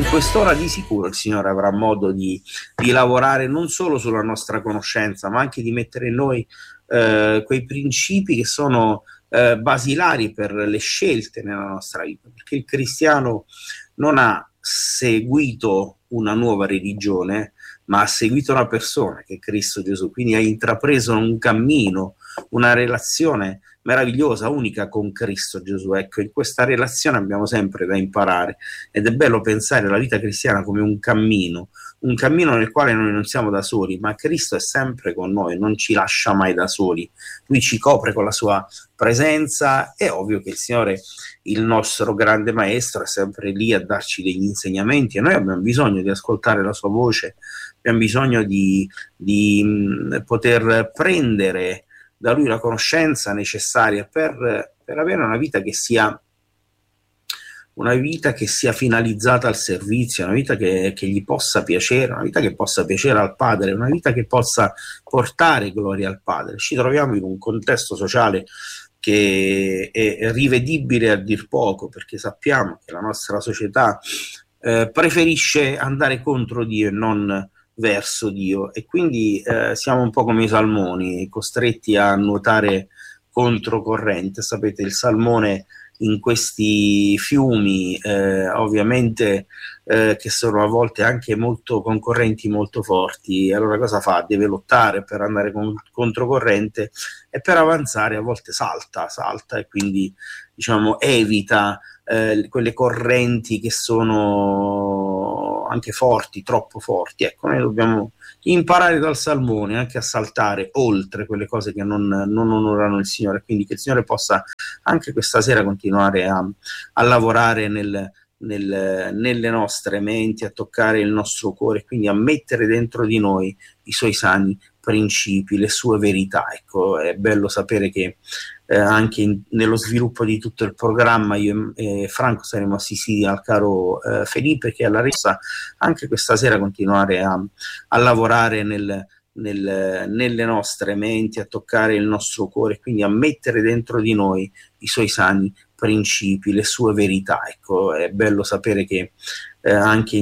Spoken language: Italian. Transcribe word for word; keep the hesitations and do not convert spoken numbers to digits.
quest'ora di sicuro il Signore avrà modo di, di lavorare non solo sulla nostra conoscenza, ma anche di mettere in noi eh, quei principi che sono eh, basilari per le scelte nella nostra vita, perché il cristiano non ha seguito una nuova religione, ma ha seguito una persona che è Cristo Gesù, quindi ha intrapreso un cammino, una relazione meravigliosa, unica con Cristo Gesù. Ecco, in questa relazione abbiamo sempre da imparare ed è bello pensare alla vita cristiana come un cammino, un cammino nel quale noi non siamo da soli, ma Cristo è sempre con noi, non ci lascia mai da soli, Lui ci copre con la sua presenza. È ovvio che il Signore, il nostro grande maestro, è sempre lì a darci degli insegnamenti e noi abbiamo bisogno di ascoltare la sua voce, abbiamo bisogno di, di mh, poter prendere da Lui la conoscenza necessaria per, per avere una vita che sia una vita che sia finalizzata al servizio, una vita che, che gli possa piacere, una vita che possa piacere al Padre, una vita che possa portare gloria al Padre. Ci troviamo in un contesto sociale che è rivedibile a dir poco, perché sappiamo che la nostra società eh, preferisce andare contro Dio e non verso Dio, e quindi eh, siamo un po' come i salmoni, costretti a nuotare controcorrente. Sapete, il salmone in questi fiumi eh, ovviamente eh, che sono a volte anche molto concorrenti, molto forti, allora cosa fa? Deve lottare per andare con, controcorrente, e per avanzare a volte salta, salta e quindi diciamo evita eh, quelle correnti che sono anche forti, troppo forti. Ecco, noi dobbiamo imparare dal salmone anche a saltare oltre quelle cose che non, non onorano il Signore, quindi che il Signore possa anche questa sera continuare a, a lavorare nel, nel, nelle nostre menti, a toccare il nostro cuore, quindi a mettere dentro di noi i suoi sani principi, le sue verità. Ecco, è bello sapere che eh, anche in, nello sviluppo di tutto il programma io e Franco saremo assistiti al caro eh, Felipe, che alla resa anche questa sera continuare a, a lavorare nel, nel, nelle nostre menti, a toccare il nostro cuore, quindi a mettere dentro di noi i suoi sani principi, le sue verità. Ecco, è bello sapere che eh, anche